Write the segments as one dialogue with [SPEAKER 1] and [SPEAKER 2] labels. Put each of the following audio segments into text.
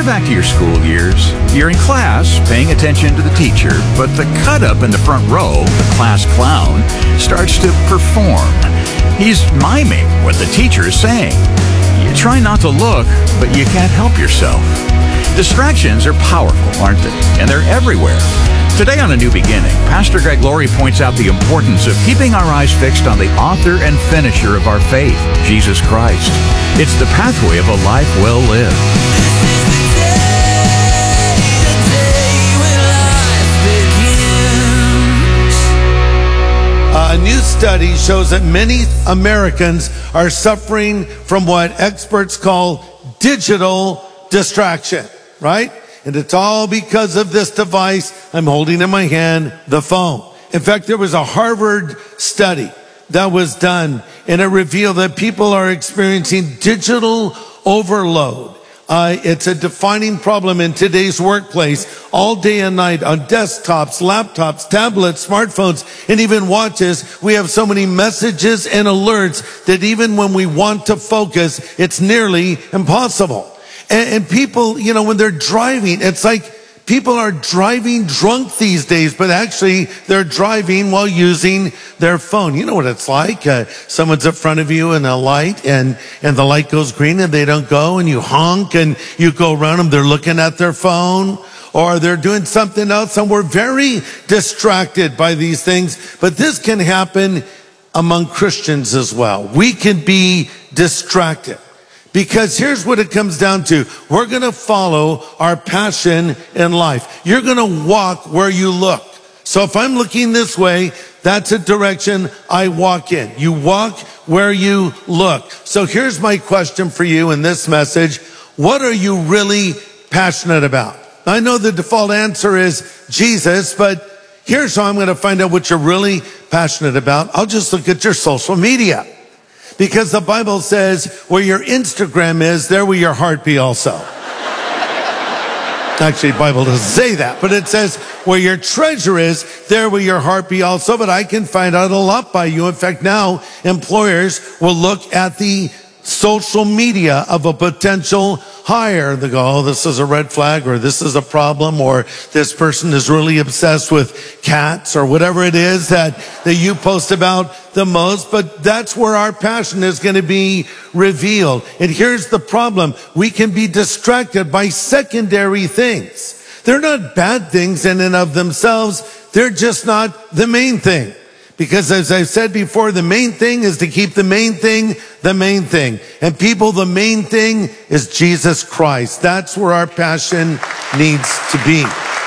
[SPEAKER 1] back to your school years. You're in class, paying attention to the teacher, but the cut-up in the front row, the class clown, starts to perform. He's miming what the teacher is saying. You try not to look, but you can't help yourself. Distractions are powerful, aren't they? And they're everywhere. Today on A New Beginning, Pastor Greg Laurie points out the importance of keeping our eyes fixed on the author and finisher of our faith, Jesus Christ. It's the pathway of a life well lived.
[SPEAKER 2] A new study shows that many Americans are suffering from what experts call digital distraction, right? And it's all because of this device I'm holding in my hand, the phone. In fact, there was a Harvard study that was done, and it revealed that people are experiencing digital overload. It's a defining problem in today's workplace. All day and night on desktops, laptops, tablets, smartphones, and even watches, we have so many messages and alerts that even when we want to focus, it's nearly impossible. And people, when they're driving, it's like people are driving drunk these days, but actually they're driving while using their phone. You know what it's like. Someone's in front of you in a light and the light goes green and they don't go, and you honk and you go around them. They're looking at their phone or they're doing something else, and we're very distracted by these things. But this can happen among Christians as well. We can be distracted. Because here's what it comes down to. We're going to follow our passion in life. You're going to walk where you look. So if I'm looking this way, that's a direction I walk in. You walk where you look. So here's my question for you in this message. What are you really passionate about? I know the default answer is Jesus, but here's how I'm going to find out what you're really passionate about. I'll just look at your social media. Because the Bible says where your Instagram is, there will your heart be also. Actually, the Bible doesn't say that, but it says where your treasure is, there will your heart be also. But I can find out a lot by you. In fact, now employers will look at the social media of a potential hire. They go, oh, this is a red flag, or this is a problem, or this person is really obsessed with cats, or whatever it is that you post about the most. But that's where our passion is going to be revealed. And here's the problem. We can be distracted by secondary things. They're not bad things in and of themselves. They're just not the main thing. Because as I've said before, the main thing is to keep the main thing the main thing. And people, the main thing is Jesus Christ. That's where our passion needs to be.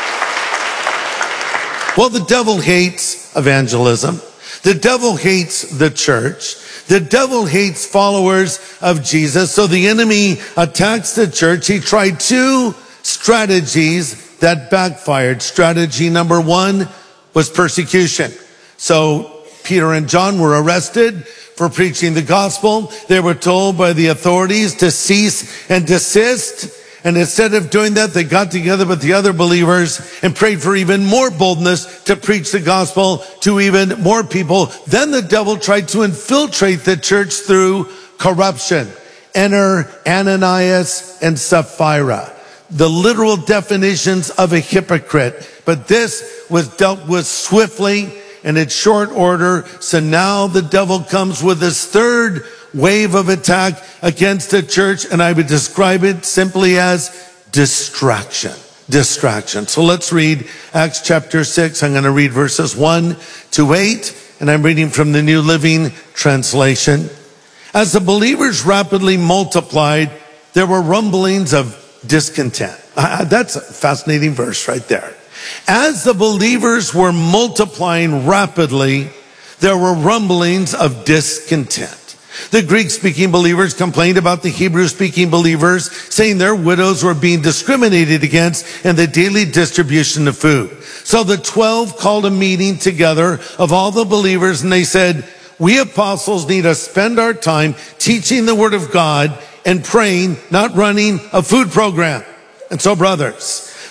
[SPEAKER 2] Well, the devil hates evangelism. The devil hates the church. The devil hates followers of Jesus. So the enemy attacks the church. He tried two strategies that backfired. Strategy number one was persecution. So Peter and John were arrested for preaching the gospel. They were told by the authorities to cease and desist. And instead of doing that, they got together with the other believers and prayed for even more boldness to preach the gospel to even more people. Then the devil tried to infiltrate the church through corruption. Enter Ananias and Sapphira, the literal definitions of a hypocrite. But this was dealt with swiftly and in short order. So now the devil comes with his third wave of attack against the church, and I would describe it simply as distraction. Distraction. So let's read Acts chapter 6. I'm going to read verses 1 to 8, and I'm reading from the New Living Translation. As the believers rapidly multiplied, there were rumblings of discontent. That's a fascinating verse right there. As the believers were multiplying rapidly, there were rumblings of discontent. The Greek-speaking believers complained about the Hebrew-speaking believers, saying their widows were being discriminated against in the daily distribution of food. So the 12 called a meeting together of all the believers, and they said, we apostles need to spend our time teaching the word of God and praying, not running a food program. And so, brothers,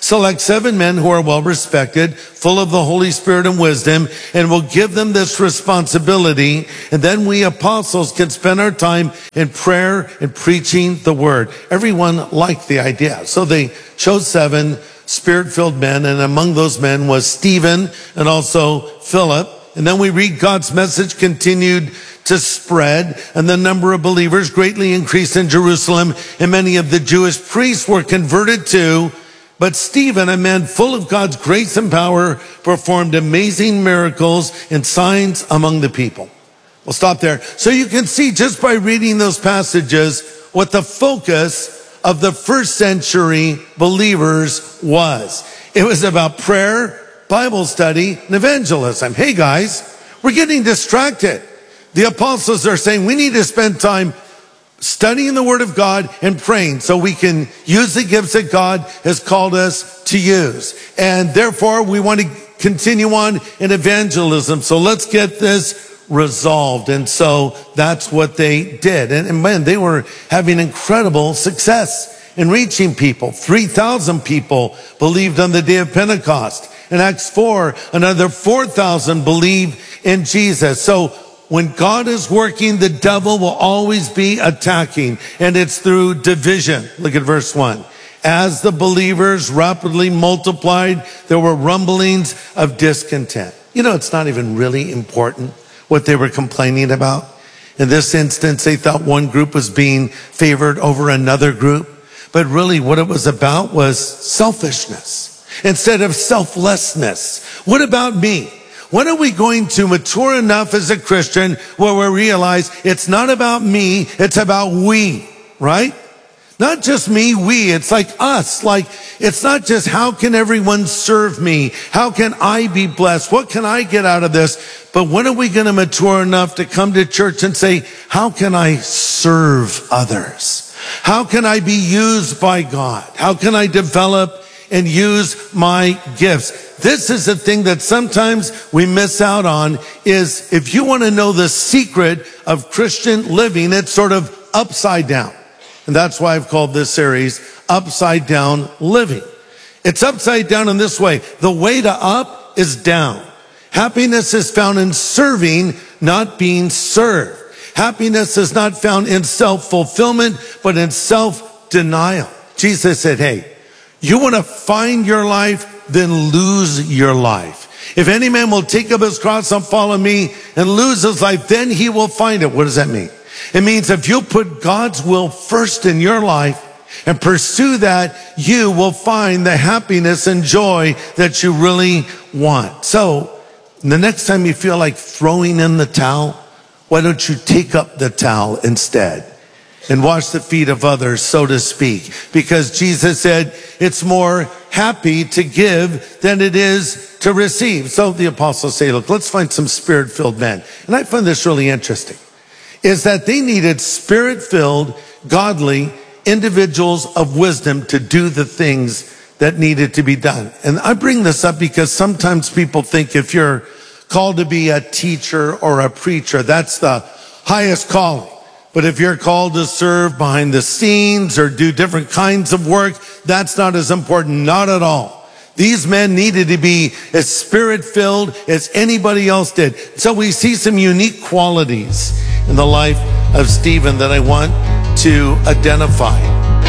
[SPEAKER 2] select 7 men who are well respected, full of the Holy Spirit and wisdom, and will give them this responsibility. And then we apostles can spend our time in prayer and preaching the word. Everyone liked the idea. So they chose 7 Spirit-filled men, and among those men was Stephen and also Philip. And then we read God's message continued to spread, and the number of believers greatly increased in Jerusalem, and many of the Jewish priests were converted too. But Stephen, a man full of God's grace and power, performed amazing miracles and signs among the people. We'll stop there. So you can see just by reading those passages what the focus of the first century believers was. It was about prayer, Bible study, and evangelism. Hey guys, we're getting distracted. The apostles are saying we need to spend time studying the word of God and praying so we can use the gifts that God has called us to use. And therefore we want to continue on in evangelism. So let's get this resolved. And so that's what they did. And man, they were having incredible success in reaching people. 3,000 people believed on the day of Pentecost. In Acts 4, another 4,000 believed in Jesus. So when God is working, the devil will always be attacking, and it's through division. Look at verse 1. As the believers rapidly multiplied, there were rumblings of discontent. You know, it's not even really important what they were complaining about. In this instance, they thought one group was being favored over another group, but really what it was about was selfishness instead of selflessness. What about me? When are we going to mature enough as a Christian where we realize it's not about me, it's about we, right? Not just me, we. It's like us. Like, it's not just how can everyone serve me? How can I be blessed? What can I get out of this? But when are we going to mature enough to come to church and say, how can I serve others? How can I be used by God? How can I develop and use my gifts? This is the thing that sometimes we miss out on, is if you want to know the secret of Christian living, it's sort of upside down. And that's why I've called this series Upside Down Living. It's upside down in this way. The way to up is down. Happiness is found in serving, not being served. Happiness is not found in self-fulfillment, but in self-denial. Jesus said, hey, you want to find your life, then lose your life. If any man will take up his cross and follow me and lose his life, then he will find it. What does that mean? It means if you put God's will first in your life and pursue that, you will find the happiness and joy that you really want. So the next time you feel like throwing in the towel, why don't you take up the towel instead and wash the feet of others, so to speak? Because Jesus said it's more happy to give than it is to receive. So the apostles say, look, let's find some spirit-filled men. And I find this really interesting, is that they needed spirit-filled, godly individuals of wisdom to do the things that needed to be done. And I bring this up because sometimes people think if you're called to be a teacher or a preacher, that's the highest calling. But if you're called to serve behind the scenes or do different kinds of work, that's not as important. Not at all. These men needed to be as spirit-filled as anybody else did. So we see some unique qualities in the life of Stephen that I want to identify.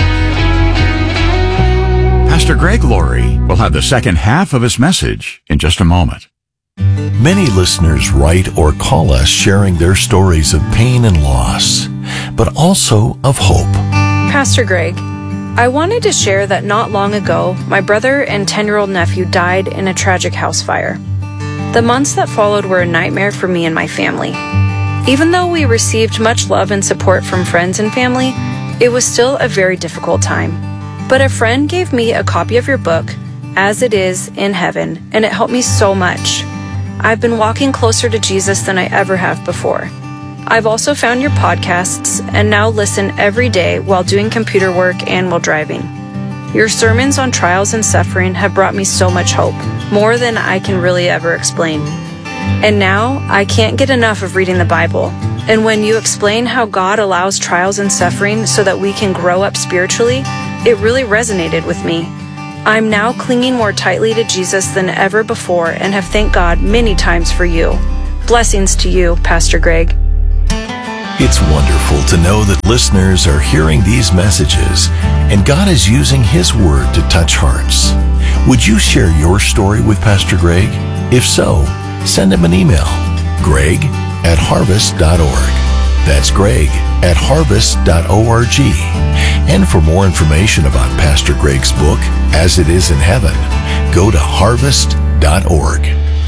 [SPEAKER 1] Pastor Greg Laurie will have the second half of his message in just a moment.
[SPEAKER 3] Many listeners write or call us sharing their stories of pain and loss, but also of hope.
[SPEAKER 4] Pastor Greg, I wanted to share that not long ago, my brother and 10-year-old nephew died in a tragic house fire. The months that followed were a nightmare for me and my family. Even though we received much love and support from friends and family, it was still a very difficult time. But a friend gave me a copy of your book, As It Is in Heaven, and it helped me so much. I've been walking closer to Jesus than I ever have before. I've also found your podcasts and now listen every day while doing computer work and while driving. Your sermons on trials and suffering have brought me so much hope, more than I can really ever explain. And now I can't get enough of reading the Bible. And when you explain how God allows trials and suffering so that we can grow up spiritually, it really resonated with me. I'm now clinging more tightly to Jesus than ever before and have thanked God many times for you. Blessings to you, Pastor Greg.
[SPEAKER 3] It's wonderful to know that listeners are hearing these messages and God is using His Word to touch hearts. Would you share your story with Pastor Greg? If so, send him an email, greg@harvest.org. That's greg@harvest.org. And for more information about Pastor Greg's book, As It Is in Heaven, go to harvest.org.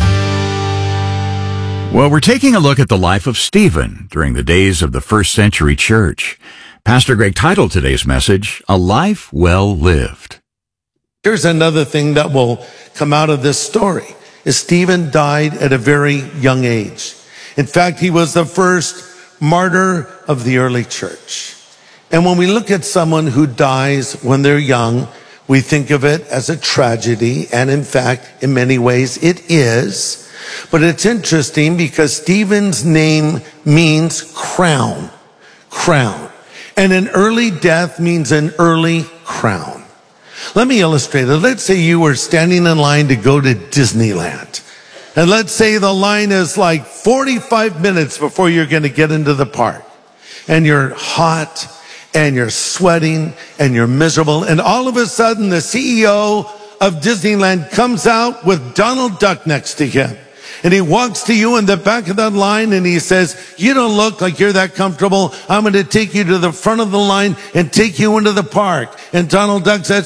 [SPEAKER 1] Well, we're taking a look at the life of Stephen during the days of the first century church. Pastor Greg titled today's message, A Life Well Lived.
[SPEAKER 2] Here's another thing that will come out of this story, is Stephen died at a very young age. In fact, he was the first martyr of the early church. And when we look at someone who dies when they're young, we think of it as a tragedy. And in fact, in many ways, it is. But it's interesting because Stephen's name means crown. Crown. And an early death means an early crown. Let me illustrate it. Let's say you were standing in line to go to Disneyland. And let's say the line is like 45 minutes before you're going to get into the park. And you're hot and you're sweating and you're miserable. And all of a sudden the CEO of Disneyland comes out with Donald Duck next to him. And he walks to you in the back of that line and he says, you don't look like you're that comfortable. I'm going to take you to the front of the line and take you into the park. And Donald Duck says,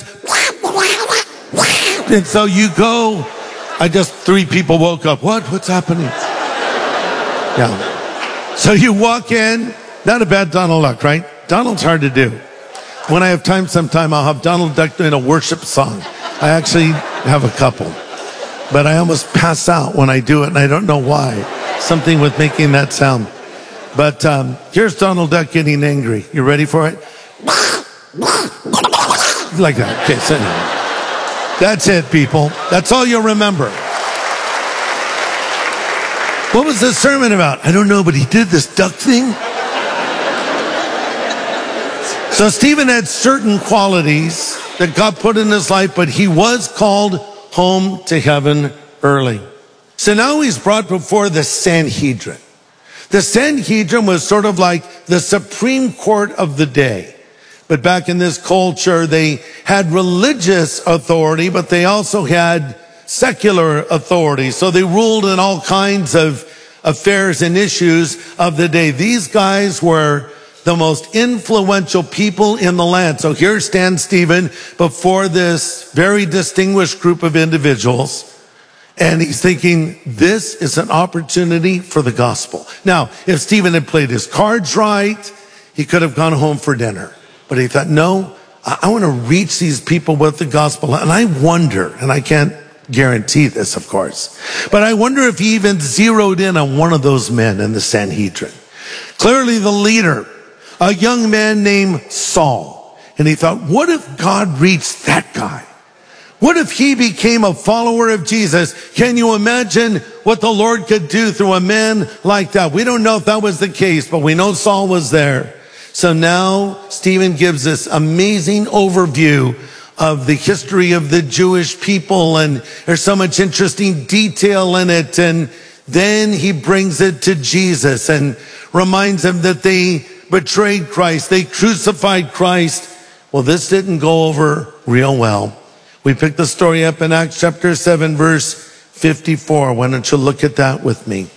[SPEAKER 2] and so you go. Three people woke up. What's happening? Yeah. So you walk in, not a bad Donald Duck, right? Donald's hard to do. When I have time sometime, I'll have Donald Duck doing a worship song. I actually have a couple. But I almost pass out when I do it, and I don't know why. Something with making that sound. But here's Donald Duck getting angry. You ready for it? Like that. Okay, so anyway. That's it, people. That's all you'll remember. What was the sermon about? I don't know, but he did this duck thing. So Stephen had certain qualities that God put in his life, but he was called home to heaven early. So now he's brought before the Sanhedrin. The Sanhedrin was sort of like the Supreme Court of the day. But back in this culture, they had religious authority, but they also had secular authority. So they ruled in all kinds of affairs and issues of the day. These guys were the most influential people in the land. So here stands Stephen before this very distinguished group of individuals. And he's thinking, this is an opportunity for the gospel. Now, if Stephen had played his cards right, he could have gone home for dinner. But he thought, no, I want to reach these people with the gospel. And I wonder, and I can't guarantee this, of course, but I wonder if he even zeroed in on one of those men in the Sanhedrin. Clearly the leader, a young man named Saul. And he thought, what if God reached that guy? What if he became a follower of Jesus? Can you imagine what the Lord could do through a man like that? We don't know if that was the case, but we know Saul was there. So now Stephen gives this amazing overview of the history of the Jewish people, and there's so much interesting detail in it. And then he brings it to Jesus and reminds him that they betrayed Christ. They crucified Christ. Well, this didn't go over real well. We picked the story up in Acts chapter 7, verse 54. Why don't you look at that with me?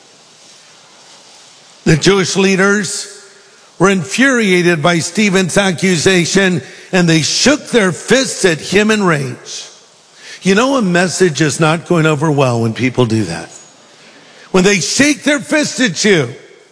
[SPEAKER 2] The Jewish leaders were infuriated by Stephen's accusation, and they shook their fists at him in rage. You know, a message is not going over well when people do that. When they shake their fists at you.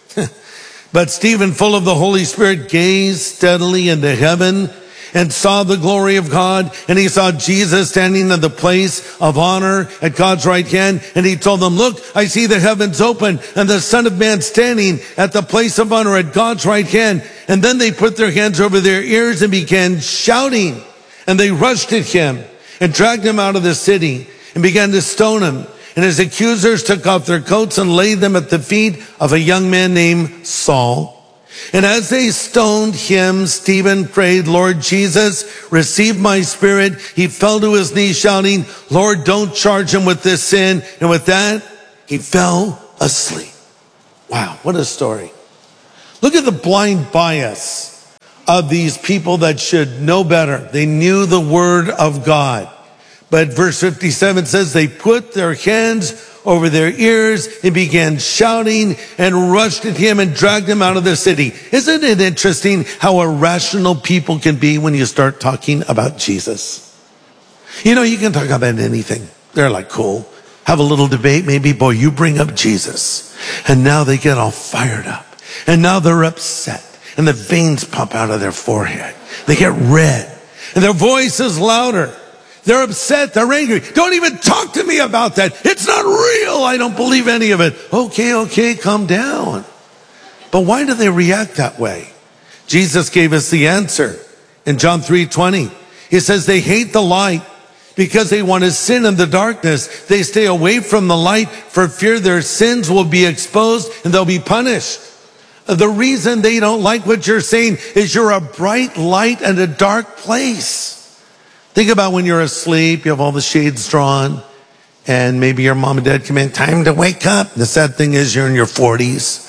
[SPEAKER 2] But Stephen, full of the Holy Spirit, gazed steadily into heaven and saw the glory of God. And he saw Jesus standing in the place of honor at God's right hand. And he told them, look, I see the heavens open and the Son of Man standing at the place of honor at God's right hand. And then they put their hands over their ears and began shouting. And they rushed at him and dragged him out of the city and began to stone him. And his accusers took off their coats and laid them at the feet of a young man named Saul. And as they stoned him, Stephen prayed, Lord Jesus, receive my spirit. He fell to his knees shouting, Lord, don't charge him with this sin. And with that, he fell asleep. Wow, what a story. Look at the blind bias of these people that should know better. They knew the word of God. But verse 57 says they put their hands over their ears and began shouting and rushed at him and dragged him out of the city. Isn't it interesting how irrational people can be when you start talking about Jesus? You know, you can talk about anything. They're like, cool. Have a little debate maybe. Boy, you bring up Jesus. And now they get all fired up. And now they're upset. And the veins pop out of their forehead. They get red. And their voice is louder. They're upset. They're angry. Don't even talk to me about that. It's not real. I don't believe any of it. Okay, calm down. But why do they react that way? Jesus gave us the answer in John 3:20. He says they hate the light because they want to sin in the darkness. They stay away from the light for fear their sins will be exposed and they'll be punished. The reason they don't like what you're saying is you're a bright light in a dark place. Think about when you're asleep, you have all the shades drawn, and maybe your mom and dad come in, time to wake up. The sad thing is you're in your 40s.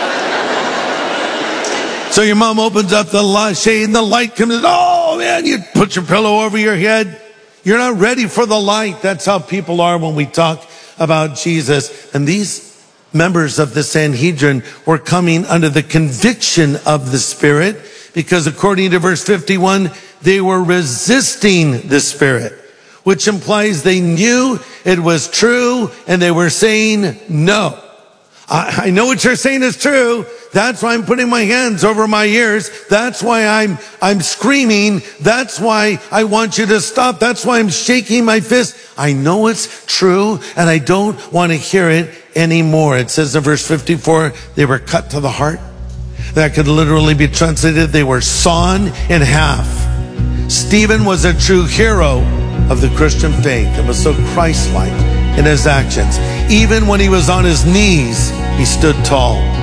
[SPEAKER 2] So your mom opens up the shade and the light comes in. Oh man, you put your pillow over your head. You're not ready for the light. That's how people are when we talk about Jesus. And these members of the Sanhedrin were coming under the conviction of the Spirit because according to verse 51, they were resisting the Spirit, which implies they knew it was true and they were saying no. I know what you're saying is true. That's why I'm putting my hands over my ears. That's why I'm screaming. That's why I want you to stop. That's why I'm shaking my fist. I know it's true and I don't want to hear it anymore. It says in verse 54, they were cut to the heart. That could literally be translated, they were sawn in half. Stephen was a true hero of the Christian faith and was so Christ-like in his actions. Even when he was on his knees, he stood tall.